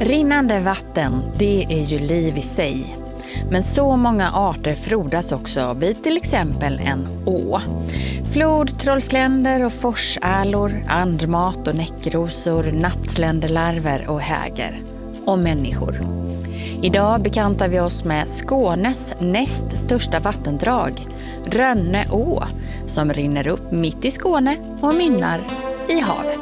Rinnande vatten, det är ju liv i sig. Men så många arter frodas också vid till exempel en å. Flodtrollsländer och forsärlor, andmat och näckrosor, nattsländerlarver och häger. Och människor. Idag bekantar vi oss med Skånes näst största vattendrag, Rönne å, som rinner upp mitt i Skåne och mynnar i havet.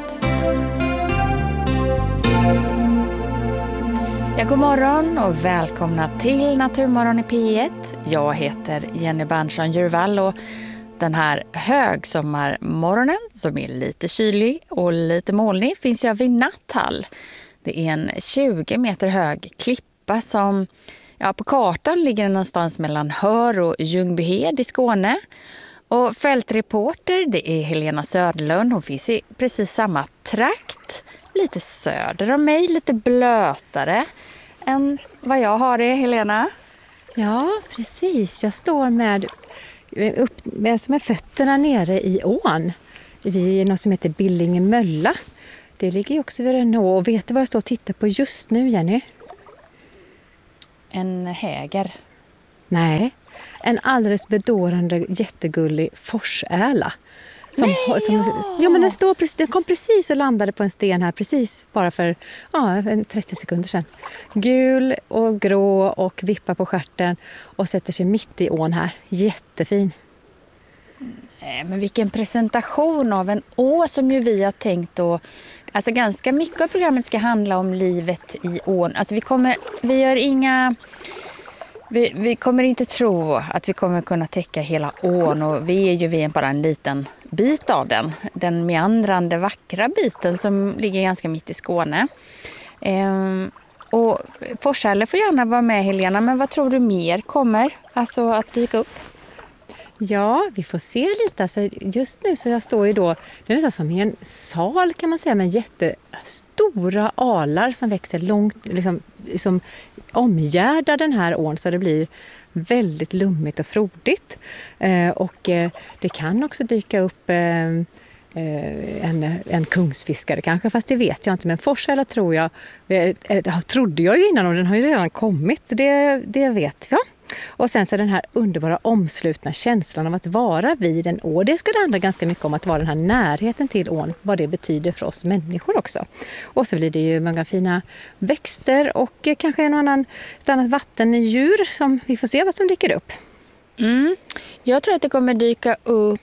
Ja, god morgon och välkomna till Naturmorgon i P1. Jag heter Jenny Berntsson-Djurvall och den här högsommarmorgonen som är lite kylig och lite molnig finns jag vid Natthall. Det är en 20 meter hög klippa som på kartan ligger någonstans mellan Hör och Ljungbyhed i Skåne. Och fältreporter, det är Helena Söderlund. Hon finns i precis samma trakt. Lite söder om mig, lite blötare än vad jag har det, Helena. Ja, precis. Jag står med fötterna nere i ån. Vid något som heter Billingemölla. Det ligger ju också vid en å. Och vet du vad jag står och tittar på just nu, Jenny? En häger. Nej, en alldeles bedårande, jättegullig forsärla. Den kom precis och landade på en sten här precis bara för 30 sekunder sedan. Gul och grå och vippar på stjärten och sätter sig mitt i ån här. Jättefin. Men vilken presentation av en å som ju vi har tänkt då. Alltså ganska mycket av programmet ska handla om livet i ån. Alltså vi kommer inte tro att vi kommer kunna täcka hela ån och vi är ju bara en liten bit av den. Den meandrande vackra biten som ligger ganska mitt i Skåne. Och forsärlor får gärna vara med, Helena, men vad tror du mer kommer att dyka upp? Ja, vi får se lite. Alltså, just nu så jag står ju då, det är nästan som i en sal kan man säga, med jättestora alar som växer långt, liksom omgärdar den här ån så det blir väldigt lummigt och frodigt. Det kan också dyka upp en kungsfiskare kanske, fast det vet jag inte. Men forsärla trodde jag ju innan och den har ju redan kommit, så det vet jag. Och sen så den här underbara omslutna känslan av att vara vid en å. Det ska det handla ganska mycket om, att vara den här närheten till ån. Vad det betyder för oss människor också. Och så blir det ju många fina växter och kanske ett annat vattendjur som vi får se vad som dyker upp. Jag tror att det kommer dyka upp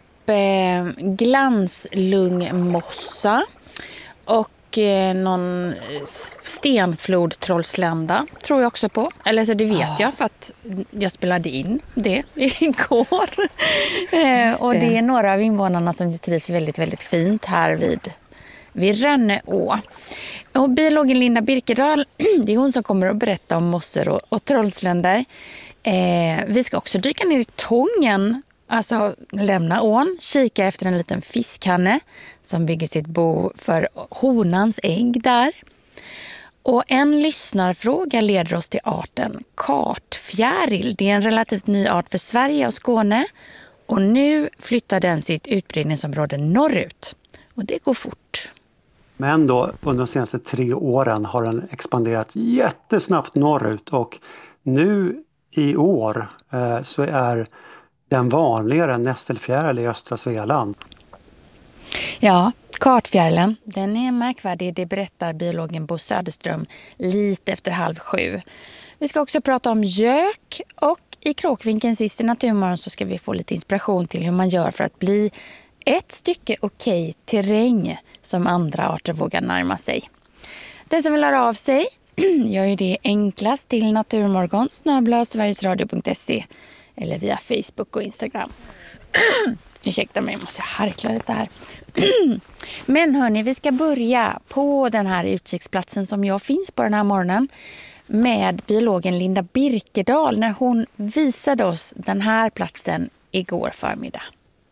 glanslungmossa och någon stenflodtrollslända tror jag också på. Eller så det vet jag för att jag spelade in det igår. Och det är några av invånarna som trivs väldigt, väldigt fint här vid Rönne å. Och biologen Linda Birkedal, det är hon som kommer att berätta om mossor och trollsländer. Vi ska också dyka ner i Tången. Alltså lämna ån, kika efter en liten fiskhanne som bygger sitt bo för honans ägg där. Och en lyssnarfråga leder oss till arten kartfjäril. Det är en relativt ny art för Sverige och Skåne. Och nu flyttar den sitt utbredningsområde norrut. Och det går fort. Men då under de senaste 3 åren har den expanderat jättesnabbt norrut. Och nu i år så är den vanligare än nässelfjäril i östra Svealand. Ja, kartfjärilen, den är märkvärdig. Det berättar biologen Bo Söderström lite efter 6:30. Vi ska också prata om gök och i Kråkvinkeln sist i Naturmorgon så ska vi få lite inspiration till hur man gör för att bli ett stycke okej terräng som andra arter vågar närma sig. Den som vill höra av sig gör ju det enklast till naturmorgon@sverigesradio.se eller via Facebook och Instagram. Ursäkta mig, jag måste harkla lite här. Men hörni, vi ska börja på den här utkiksplatsen som jag finns på den här morgonen med biologen Linda Birkedal när hon visade oss den här platsen igår förmiddag.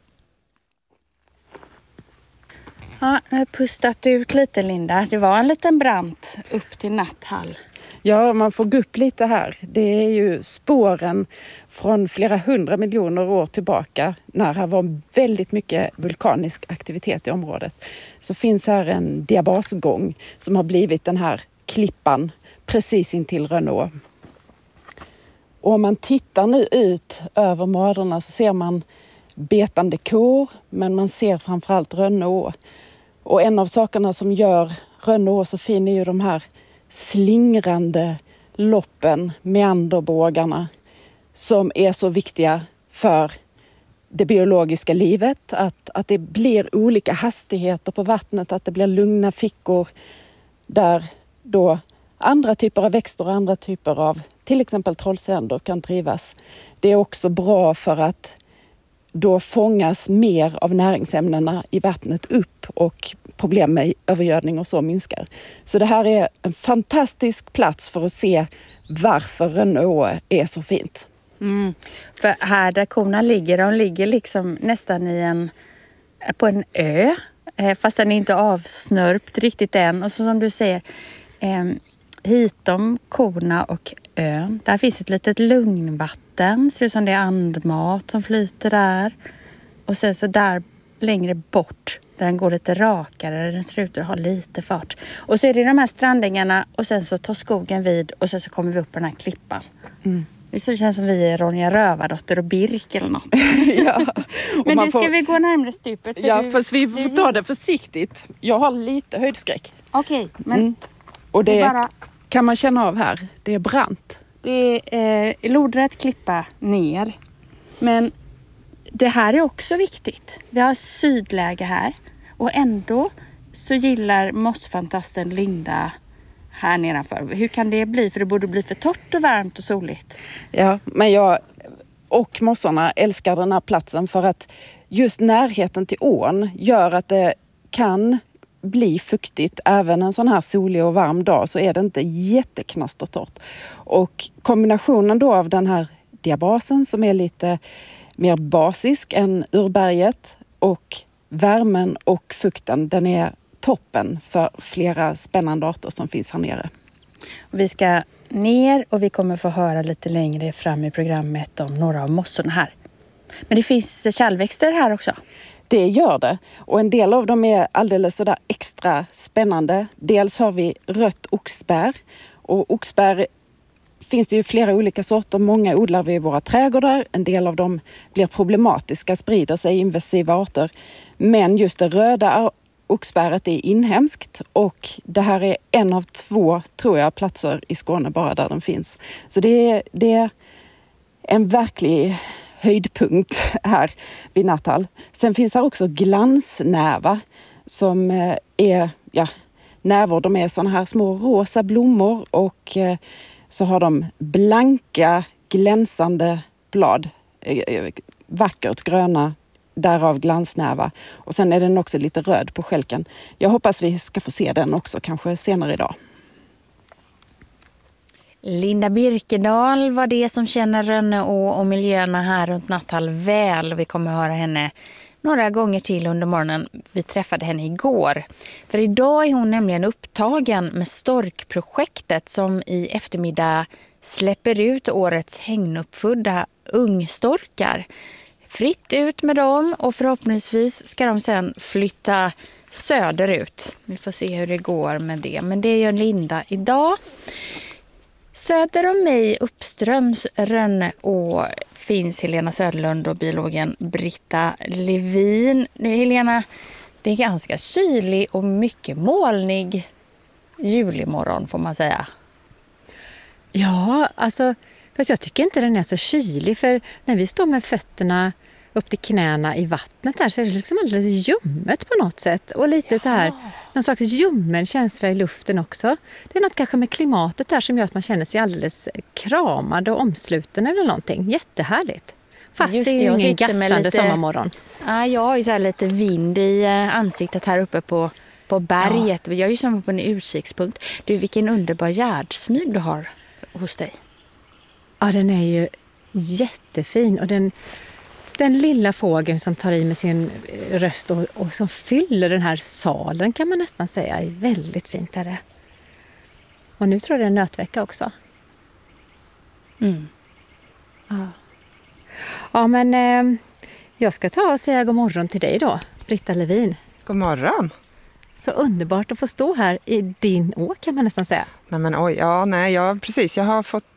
Ja, jag har pustat ut lite, Linda. Det var en liten brant upp till Natthall. Ja, man får gå upp lite här. Det är ju spåren från flera 100 miljoner år tillbaka när det var väldigt mycket vulkanisk aktivitet i området. Så finns här en diabasgång som har blivit den här klippan precis intill Rönneå. Och om man tittar nu ut över Mödrarna så ser man betande kor, men man ser framförallt Rönneå. Och en av sakerna som gör Rönneå så fin är ju de här slingrande loppen, meanderbågarna, som är så viktiga för det biologiska livet. Att det blir olika hastigheter på vattnet, att det blir lugna fickor där då andra typer av växter och andra typer av till exempel trollsänder kan trivas. Det är också bra för att då fångas mer av näringsämnena i vattnet upp och problem med övergödning och så minskar. Så det här är en fantastisk plats för att se varför Rönneå är så fint. För här där korna ligger, de ligger liksom nästan på en ö. Fast den är inte avsnörpt riktigt än. Och så som du säger, hitom korna och ön. Där finns ett litet lugnvatten. Ser ut som det är andmat som flyter där. Och sen så där längre bort, där den går lite rakare, där den ser ut att ha lite fart. Och så är det de här strandängarna och sen så tar skogen vid och sen så kommer vi upp på den här klippan. Det känns som vi är Ronja Rövardotter och Birk eller något. Ja. Men nu ska vi gå närmare stupet. Fast vi får ta det försiktigt. Jag har lite höjdskräck. Okej, men... Och det kan man känna av här. Det är brant. Det är lodrätt klippa ner. Men det här är också viktigt. Vi har sydläge här. Och ändå så gillar mossfantasten Linda här nedanför. Hur kan det bli? För det borde bli för torrt och varmt och soligt. Ja, men jag och mossorna älskar den här platsen för att just närheten till ån gör att det kan bli fuktigt. Även en sån här solig och varm dag så är det inte jätteknastertorrt. Och kombinationen då av den här diabasen som är lite mer basisk än urberget och värmen och fukten, den är toppen för flera spännande arter som finns här nere. Vi ska ner och vi kommer få höra lite längre fram i programmet om några av mossorna här. Men det finns kärlväxter här också. Det gör det. Och en del av dem är alldeles sådär extra spännande. Dels har vi rött oxbär. Och oxbär finns det ju flera olika sorter. Många odlar vi i våra trädgårdar. En del av dem blir problematiska, sprider sig i invasiva arter. Men just det röda oxbäret är inhemskt. Och det här är en av 2, tror jag, platser i Skåne bara där den finns. Så det är en verklig höjdpunkt här vid Nathall. Sen finns här också glansnäva som är nävor. De är såna här små rosa blommor och så har de blanka glänsande blad. Vackert gröna, därav glansnäva. Och sen är den också lite röd på skälken. Jag hoppas vi ska få se den också kanske senare idag. Linda Birkedal var det som känner Rönneå och miljöerna här runt Nathall väl. Vi kommer höra henne några gånger till under morgonen. Vi träffade henne igår. För idag är hon nämligen upptagen med Storkprojektet som i eftermiddag släpper ut årets hägnuppfödda ungstorkar. Fritt ut med dem och förhoppningsvis ska de sen flytta söderut. Vi får se hur det går med det. Men det gör Linda idag. Söder om mig, uppströms Rönneå, finns Helena Söderlund och biologen Britta Levin. Nu Helena, det är ganska kylig och mycket molnig julimorgon får man säga. Ja, alltså, fast jag tycker inte den är så kylig, för när vi står med fötterna upp till knäna i vattnet där så är det liksom alldeles ljummet på något sätt. Och lite så här, någon slags ljummen känsla i luften också. Det är något kanske med klimatet där som gör att man känner sig alldeles kramad och omsluten eller någonting. Jättehärligt. Fast just det är ju ingen gassande sommarmorgon. Ja, jag har ju så här lite vind i ansiktet här uppe på berget. Ja. Jag är ju som på en utkikspunkt. Du, vilken underbar gärdsmyg du har hos dig. Ja, den är ju jättefin och den lilla fågeln som tar i med sin röst och som fyller den här salen kan man nästan säga är väldigt fint där. Och nu tror jag det är en nötvecka också. Ja, men jag ska ta och säga god morgon till dig då, Britta Levin. God morgon. Så underbart att få stå här i din å, kan man nästan säga. Nej, men oj, precis. Jag har fått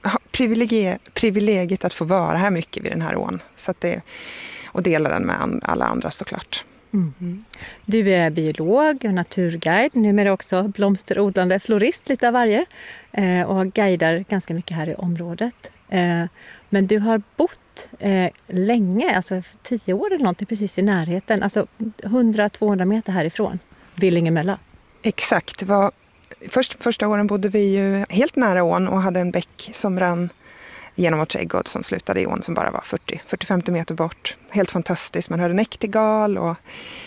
privilegiet att få vara här mycket vid den här ån. Så att och dela den med alla andra såklart. Mm. Du är biolog och naturguide, numera också blomsterodlande florist, lite av varje. Och guidar ganska mycket här i området. Men du har bott länge, alltså 10 år eller någonting, precis i närheten. Alltså 100-200 meter härifrån, Billingemölla. Exakt. Första åren bodde vi ju helt nära ån och hade en bäck som rann genom vår trädgård som slutade i ån som bara var 40-50 meter bort. Helt fantastiskt. Man hörde näktergal och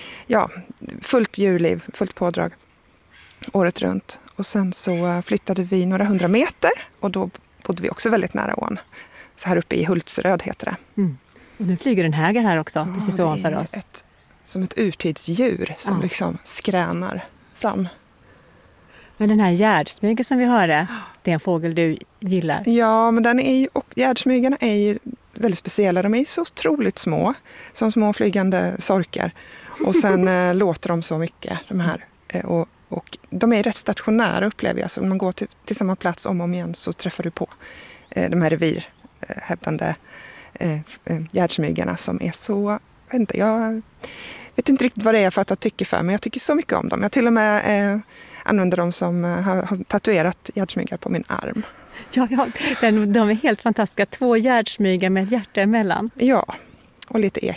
fullt djurliv, fullt pådrag året runt. Och sen så flyttade vi några 100 meter och då bodde vi också väldigt nära ån. Så här uppe i Hultsröd heter det. Mm. Och nu flyger en häger här också, precis ovanför oss. Som ett urtidsdjur som liksom skränar fram. Men den här gärdsmygen som vi hörde, det är en fågel du gillar? Ja, men gärdsmygarna är ju väldigt speciella. De är så otroligt små, som små flygande sorkar. Och sen låter de så mycket, de här. Och de är rätt stationära, upplever jag. Så om man går till samma plats om och om igen så träffar du på de här revirhävdande gärdsmygarna som är så... Jag vet inte riktigt vad det är för att jag tycker för, men jag tycker så mycket om dem. Jag till och med använder dem som har tatuerat gärdsmygar på min arm. Ja, de är helt fantastiska. 2 gärdsmygar med ett hjärta emellan. Ja, och lite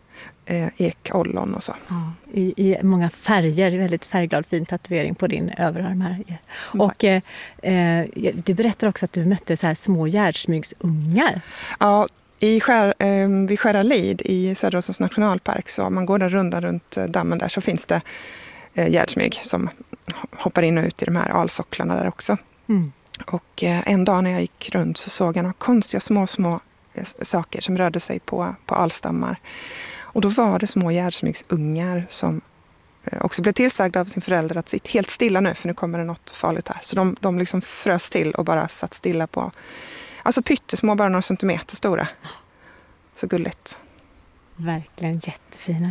ekollon och så. Ja, i många färger, väldigt färgglad fin tatuering på din överarm här. Och du berättar också att du mötte så här små gärdsmygsungar. Ja, vid Skäralid i Söderåsens nationalpark, så om man går där runt dammen där så finns det gärdsmyg som hoppar in och ut i de här alsocklarna där också. Mm. Och en dag när jag gick runt så såg jag några konstiga små saker som rörde sig på alstammar. Och då var det små gärdsmygsungar som också blev tillsagda av sin förälder att sitta helt stilla nu, för nu kommer det något farligt här. Så de liksom frös till och bara satt stilla på, alltså pyttesmå, bara några centimeter stora. Så gulligt. Verkligen jättefina.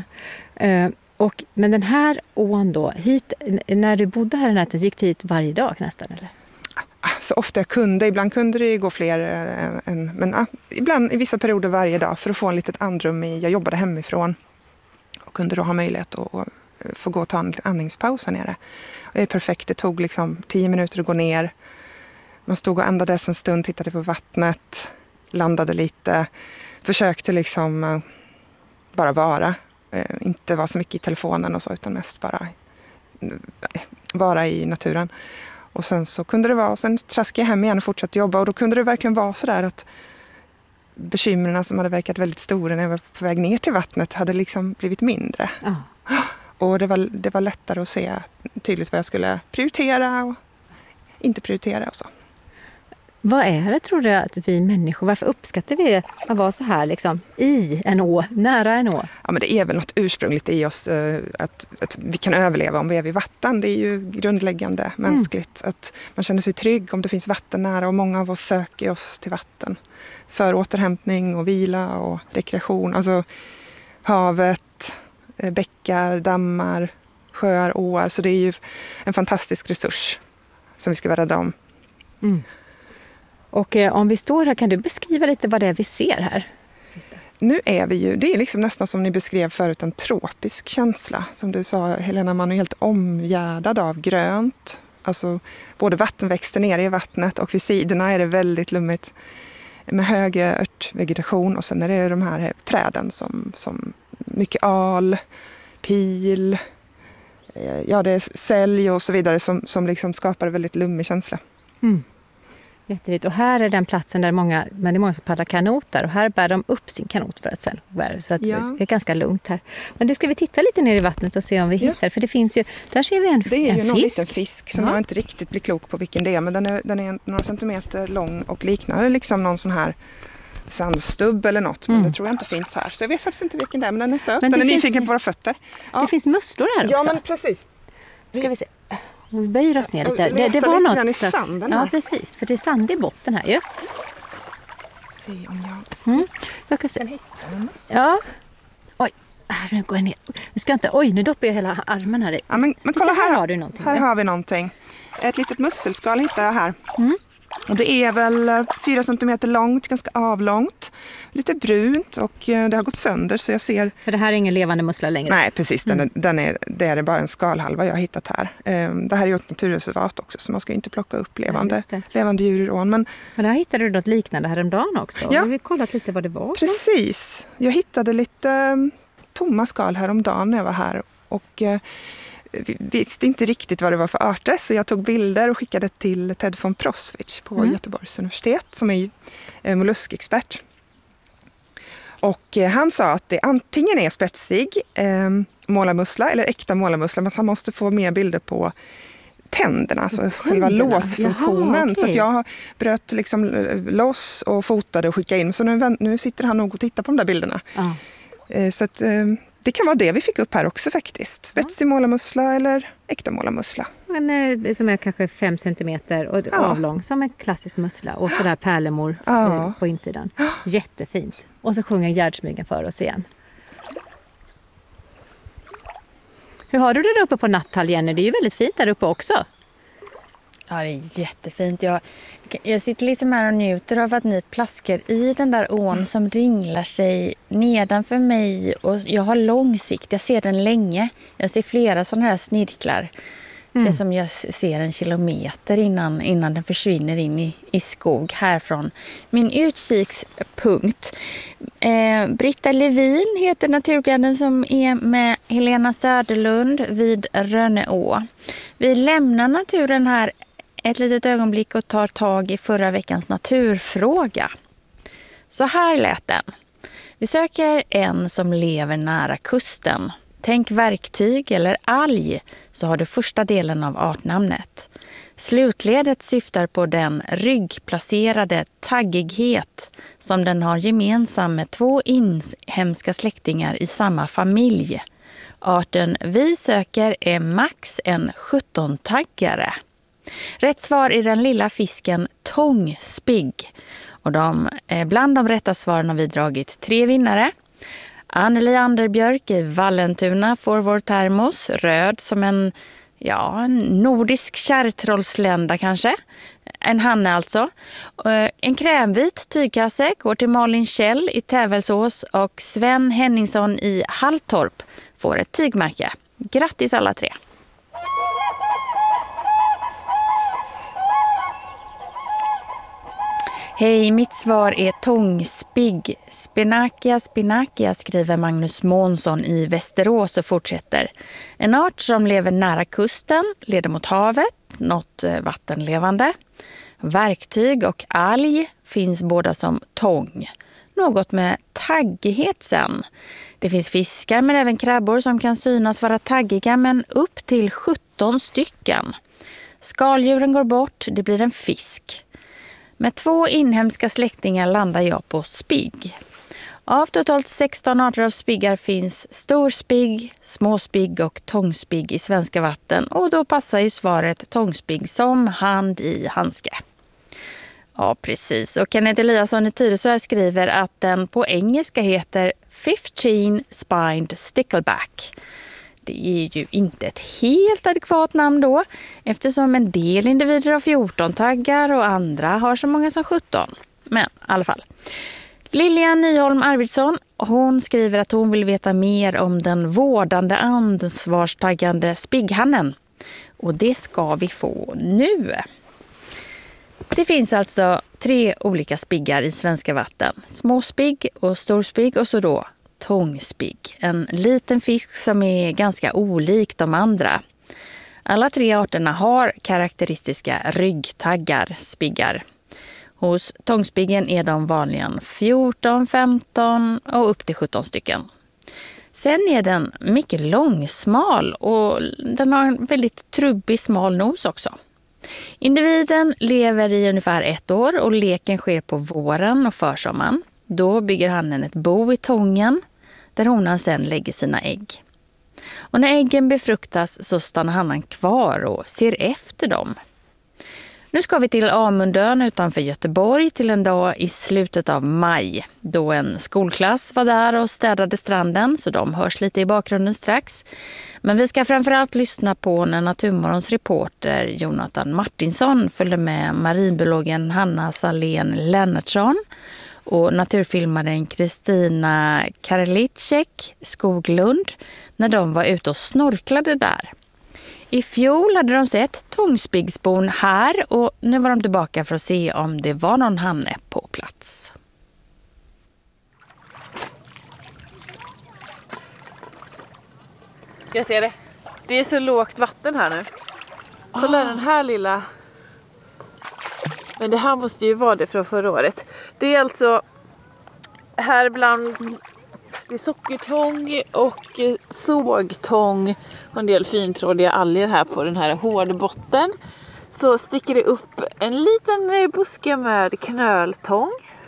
Men den här ån då, hit, när du bodde här i nätet, gick du hit varje dag nästan, eller? Så ofta jag kunde. Ibland kunde det gå fler men ibland i vissa perioder varje dag för att få en litet andrum. Jag jobbade hemifrån och kunde då ha möjlighet att få gå och ta en andningspaus här nere. Och det är perfekt. Det tog liksom 10 minuter att gå ner. Man stod och andades en stund, tittade på vattnet, landade lite, försökte liksom bara vara. Inte vara så mycket i telefonen och så, utan mest bara vara i naturen. Och sen så kunde det vara, sen traskade jag hem igen och fortsatte jobba. Och då kunde det verkligen vara så där att bekymren som hade verkat väldigt stora när jag var på väg ner till vattnet hade liksom blivit mindre. Och det var lättare att se tydligt vad jag skulle prioritera och inte prioritera och så. Vad är det, tror du, att vi människor, varför uppskattar vi att vara så här liksom i en å, nära en å? Ja, men det är väl något ursprungligt i oss att vi kan överleva om vi är vid vatten. Det är ju grundläggande mänskligt. Att man känner sig trygg om det finns vatten nära, och många av oss söker oss till vatten. För återhämtning och vila och rekreation. Alltså havet, bäckar, dammar, sjöar, åar. Så det är ju en fantastisk resurs som vi ska vara rädda om. Mm. Och om vi står här, kan du beskriva lite vad det är vi ser här? Nu är vi ju, det är liksom nästan som ni beskrev förut, en tropisk känsla. Som du sa, Helena, man är helt omgärdad av grönt. Alltså både vattenväxter nere i vattnet och vid sidorna är det väldigt lummigt med hög örtvegetation. Och sen är det de här träden som mycket al, pil, det är sälj och så vidare som liksom skapar en väldigt lummig känsla. Mm. Jättevitt. Och här är den platsen där det är många som paddlar kanot där, och här bär de upp sin kanot för att sen bära. Så att det är ganska lugnt här. Men nu ska vi titta lite ner i vattnet och se om vi hittar, för det finns ju, där ser vi en fisk. Det är ju någon liten fisk som jag inte riktigt blir klok på vilken det är, men den är några centimeter lång och liknar liksom någon sån här sandstubb eller något, men det tror jag inte finns här. Så jag vet faktiskt inte vilken det är, men den är söt. Den är nyfiken på våra fötter. Ja. Det finns musslor här också. Ja, men precis. Ska vi se. Vi böjer oss ner lite. Det var något i sanden här. Ja, precis. För det är sand i botten här ju. Se om jag... Jag kan se. Ja. Oj, Nu går jag ner. Nu doppar jag hela armen här i. Ja, men kolla här har du någonting. Här har vi någonting. Ett litet musselskal hittar jag här. Och det är väl 4 centimeter långt, ganska avlångt. Lite brunt och det har gått sönder så jag ser... För det här är ingen levande mussla längre? Nej, precis. Det är bara en skalhalva jag har hittat här. Det här är ju ett naturreservat också så man ska inte plocka upp levande djur ur ån. Men där hittade du något liknande häromdagen också. Ja. Har vi kollat lite vad det var? Precis. Jag hittade lite tomma skal häromdagen när jag var här och visste inte riktigt vad det var för arter så jag tog bilder och skickade till Ted von Proswitz på Göteborgs universitet som är molluskexpert. Och han sa att det antingen är spetsig målarmussla eller äkta målarmussla men att han måste få mer bilder på tänderna, alltså själva låsfunktionen. Jaha, okay. Så att jag bröt liksom loss och fotade och skickade in. Så nu sitter han nog och tittar på de där bilderna. Så att det kan vara det vi fick upp här också faktiskt. Spetsig målarmussla eller äkta målarmussla. Men som är kanske 5 centimeter och avlång som en klassisk mussla. Och sådär pärlemor på insidan. Jättefint. Och så sjunger gärdsmygen för oss igen. Hur har du det där uppe på Natthall, Jenny? Det är ju väldigt fint där uppe också. Ja, det är jättefint. Jag sitter liksom här och njuter av att ni plaskar i den där ån som ringlar sig nedanför mig. Och jag har lång sikt, jag ser den länge. Jag ser flera sådana här snirklar. Det känns som jag ser 1 kilometer innan den försvinner in i skog härifrån. Min utkikspunkt. Britta Levin heter naturguiden som är med Helena Söderlund vid Rönneå. Vi lämnar naturen här ett litet ögonblick och tar tag i förra veckans naturfråga. Så här lät den. Vi söker en som lever nära kusten. Tänk verktyg eller alg så har du första delen av artnamnet. Slutledet syftar på den ryggplacerade taggighet som den har gemensam med 2 inhemska släktingar i samma familj. Arten vi söker är max en 17-taggare. Rätt svar är den lilla fisken tångspigg. Och bland de rätta svaren har vi dragit 3 vinnare. Anneli Anderbjörk i Vallentuna får vår termos, röd som en nordisk kärrtrollslända kanske. En hanne alltså. En krämvit tygkasse går till Malin Kjell i Tävelsås och Sven Henningsson i Halltorp får ett tygmärke. Grattis alla 3! Hej, mitt svar är tångspigg. Spinakia skriver Magnus Månsson i Västerås och fortsätter. En art som lever nära kusten, leder mot havet, något vattenlevande. Verktyg och alg finns båda som tång. Något med taggighet sen. Det finns fiskar men även krabbor som kan synas vara taggiga men upp till 17 stycken. Skaldjuren går bort, det blir en fisk. Med 2 inhemska släktingar landar jag på spigg. Av totalt 16 arter av spiggar finns storspigg, småspigg och tångspigg i svenska vatten. Och då passar ju svaret tångspigg som hand i handske. Ja, precis. Och Kenneth Eliasson i Tyresö skriver att den på engelska heter 15 Spined Stickleback. Det är ju inte ett helt adekvat namn då, eftersom en del individer har 14 taggar och andra har så många som 17. Men i alla fall. Lilian Nyholm Arvidsson, hon skriver att hon vill veta mer om den vårdande ansvarstaggande spigghannen. Och det ska vi få nu. Det finns alltså 3 olika spiggar i svenska vatten. Småspigg och storspigg och så då tångspigg. En liten fisk som är ganska olik de andra. Alla 3 arterna har karaktäristiska ryggtaggar, spiggar. Hos tångspiggen är de vanligen 14, 15 och upp till 17 stycken. Sen är den mycket långsmal och den har en väldigt trubbig smal nos också. Individen lever i ungefär 1 år och leken sker på våren och försommaren. Då bygger hannen ett bo i tången där honan sedan lägger sina ägg. Och när äggen befruktas så stannar hannen kvar och ser efter dem. Nu ska vi till Amundön utanför Göteborg till en dag i slutet av maj. Då en skolklass var där och städade stranden, så de hörs lite i bakgrunden strax. Men vi ska framförallt lyssna på när Naturmorgons reporter Jonathan Martinsson följde med marinbiologen Hanna Salén Lennartsson och naturfilmaren Kristina Karliczek Skoglund när de var ute och snorklade där. I fjol hade de sett tångspiggsbon här och nu var de tillbaka för att se om det var någon hanne på plats. Jag ser det. Det är så lågt vatten här nu. Kolla den här lilla. Men det här måste ju vara det från förra året. Det är alltså här bland det är sockertång och sågtång och en del fintrådiga alger här på den här hårda botten. Så sticker det upp en liten buske med knöltång.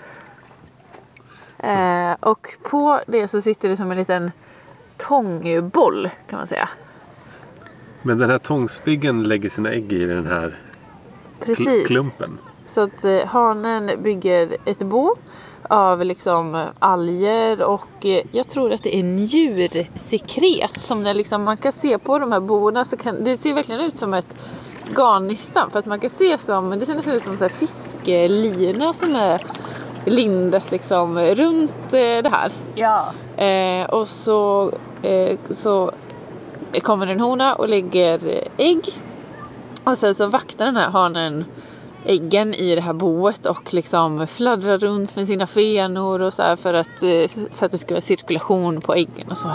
Och på det så sitter det som en liten tångboll kan man säga. Men den här tångspiggen lägger sina ägg i den här klumpen. Så att hanen bygger ett bo av liksom alger och jag tror att det är njursekret som det liksom, man kan se på de här boerna så kan det ser verkligen ut som ett garnnystan för att man kan se som det ser nästan ut som så här fiskelina som är lindat liksom runt det här. Ja. Och så kommer en hona och lägger ägg och sen så vaktar den här hanen äggen i det här boet och liksom fladdrar runt med sina fenor och så här för att det ska vara cirkulation på äggen och så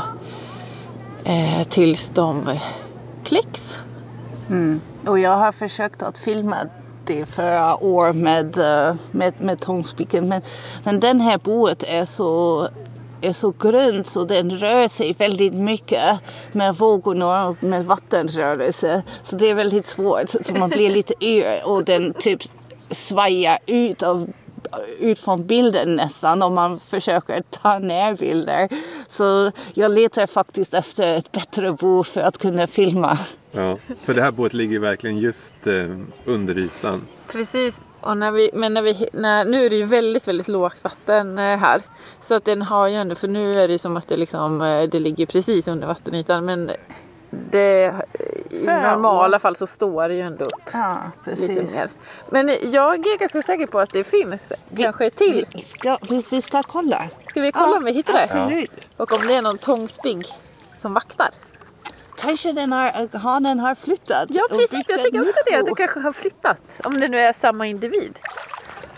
tills de kläcks. Och jag har försökt att filma det förra år med tångspiggen men den här boet är så grönt så den rör sig väldigt mycket med vågorna och med vattenrörelse. Så det är väldigt svårt. Så man blir lite yr och den typ svajar ut från bilden nästan om man försöker ta ner bilder. Så jag letar faktiskt efter ett bättre bo för att kunna filma. Ja, för det här boet ligger verkligen just under ytan. Precis, och nu är det ju väldigt, väldigt lågt vatten här. Så att den har ju ändå, för nu är det som att det ligger precis under vattenytan. Men i normala fall så står det ju ändå lite mer. Men jag är ganska säker på att det finns kanske till. Vi ska kolla. Ska vi kolla om vi hittar det? Absolut. Och om det är någon tångspigg som vaktar. Kanske hanen har flyttat. Ja, precis. Jag tänker också det. Det kanske har flyttat. Om det nu är samma individ.